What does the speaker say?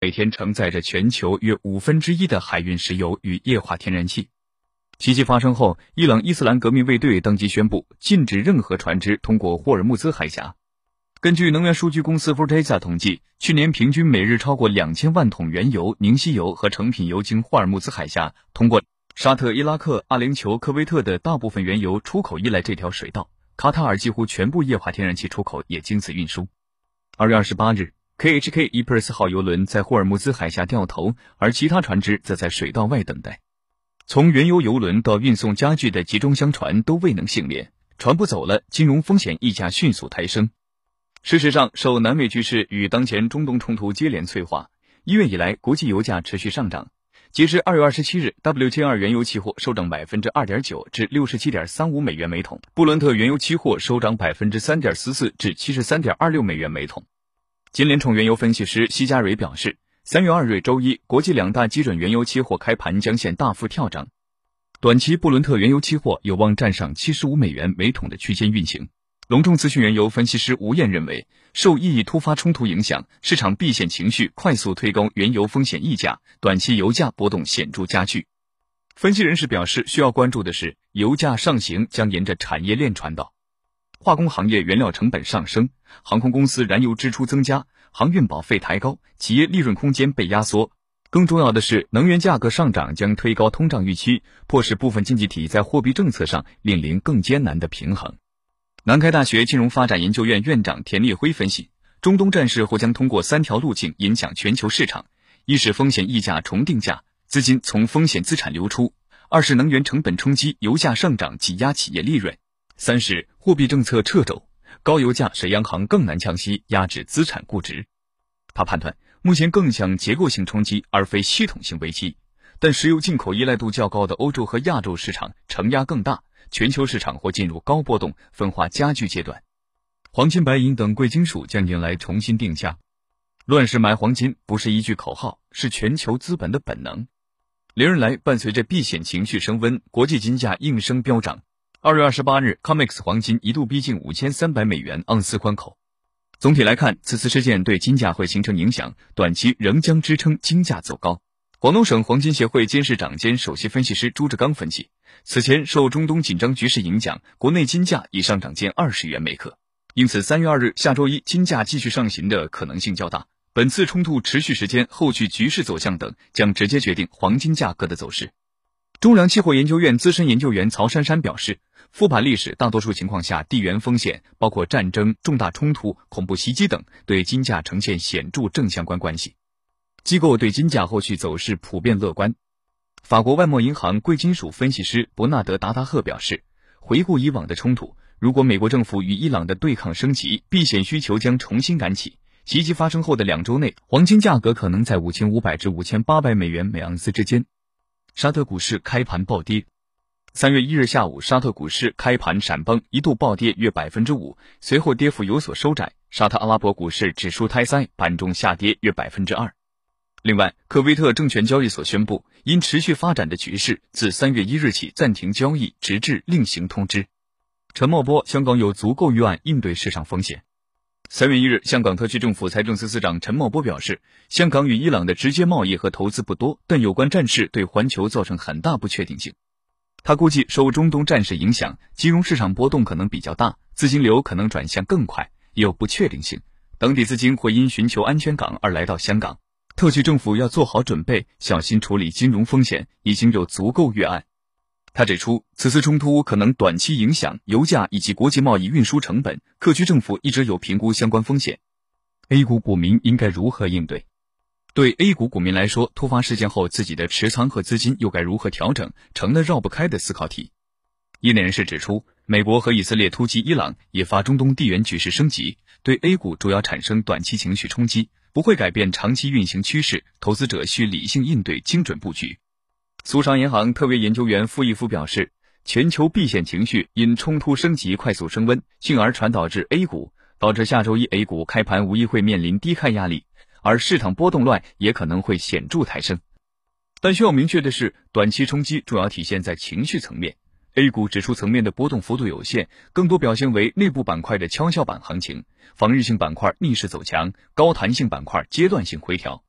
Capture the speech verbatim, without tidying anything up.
每天承载着全球约五分之一的海运石油与液化天然气。袭击发生后，伊朗伊斯兰革命卫队当即宣布禁止任何船只通过霍尔木兹海峡。根据能源数据公司 Forteza 统计，去年平均每日超过两千万桶原油、凝稀油和成品油经霍尔木兹海峡通过。沙特、伊拉克、阿联酋、科威特的大部分原油出口依赖这条水道，卡塔尔几乎全部液化天然气出口也经此运输。二月二十八日 ，K H K Epirus 号油轮在霍尔木兹海峡掉头，而其他船只则在水道外等待。从原油油轮到运送家具的集装箱船都未能幸免，船不走了，金融风险溢价迅速抬升。事实上，受南美局势与当前中东冲突接连催化，一月以来国际油价持续上涨。截至二月二十七日 ，W T I 原油期货收涨 百分之二点九 至 六十七点三五美元每桶，布伦特原油期货收涨 百分之三点四四 至 七十三点二六美元每桶。金联创原油分析师西加蕊表示，三月二日周一，国际两大基准原油期货开盘将现大幅跳涨，短期布伦特原油期货有望站上七十五美元每桶的区间运行。隆重资讯原油分析师吴燕认为，受意义突发冲突影响，市场避险情绪快速推高原油风险溢价，短期油价波动显著加剧。分析人士表示，需要关注的是，油价上行将沿着产业链传导。化工行业原料成本上升，航空公司燃油支出增加，航运保费抬高，企业利润空间被压缩。更重要的是，能源价格上涨将推高通胀预期，迫使部分经济体在货币政策上面临更艰难的平衡。南开大学金融发展研究院院长田立辉分析，中东战事或将通过三条路径影响全球市场：一是风险溢价重定价，资金从风险资产流出；二是能源成本冲击，油价上涨挤压企业利润；三是货币政策掣肘，高油价使央行更难降息，压制资产估值。他判断，目前更像结构性冲击而非系统性危机，但石油进口依赖度较高的欧洲和亚洲市场承压更大，全球市场或进入高波动分化加剧阶段。黄金、白银等贵金属将迎来重新定价。乱世买黄金不是一句口号，是全球资本的本能。连日来，伴随着避险情绪升温，国际金价应声飙涨。二月二十八日 ，C O M E X 黄金一度逼近五千三百美元盎司关口。总体来看，此次事件对金价会形成影响，短期仍将支撑金价走高。广东省黄金协会监事长兼首席分析师朱志刚分析，此前受中东紧张局势影响，国内金价已上涨近二十元每克，因此三月二日下周一金价继续上行的可能性较大。本次冲突持续时间、后续局势走向等将直接决定黄金价格的走势。中粮期货研究院资深研究员曹珊珊表示，复盘历史，大多数情况下地缘风险，包括战争、重大冲突、恐怖袭击等，对金价呈现显著正相关关系。机构对金价后续走势普遍乐观。法国外贸银行贵金属分析师伯纳德·达达赫表示，回顾以往的冲突，如果美国政府与伊朗的对抗升级，避险需求将重新燃起。袭击发生后的两周内，黄金价格可能在五千五百至五千八百美元每盎司之间。沙特股市开盘暴跌。三月一日下午，沙特股市开盘闪崩，一度暴跌约 百分之五， 随后跌幅有所收窄。沙特阿拉伯股市指数胎塞，盘中下跌约 百分之二。另外，科威特证券交易所宣布，因持续发展的局势，自三月一日起暂停交易，直至另行通知。陈茂波，香港有足够预案应对市场风险。三月一日，香港特区政府财政司司长陈茂波表示，香港与伊朗的直接贸易和投资不多，但有关战事对环球造成很大不确定性。他估计，受中东战事影响，金融市场波动可能比较大，资金流可能转向更快，也有不确定性。当地资金会因寻求安全港而来到香港。特区政府要做好准备，小心处理金融风险，已经有足够预案。他指出，此次冲突可能短期影响油价以及国际贸易运输成本，特区政府一直有评估相关风险。A 股股民应该如何应对？对 A 股股民来说，突发事件后自己的持仓和资金又该如何调整，成了绕不开的思考题。业内人士指出，美国和以色列突击伊朗，引发中东地缘局势升级，对 A 股主要产生短期情绪冲击，不会改变长期运行趋势，投资者需理性应对，精准布局。苏商银行特约研究员傅毅夫表示，全球避险情绪因冲突升级快速升温，进而传导至 A 股，导致下周一 A 股开盘无疑会面临低开压力，而市场波动乱也可能会显著抬升。但需要明确的是，短期冲击主要体现在情绪层面， A 股指数层面的波动幅度有限，更多表现为内部板块的跷跷板行情，防御性板块逆势走强，高弹性板块阶段性回调。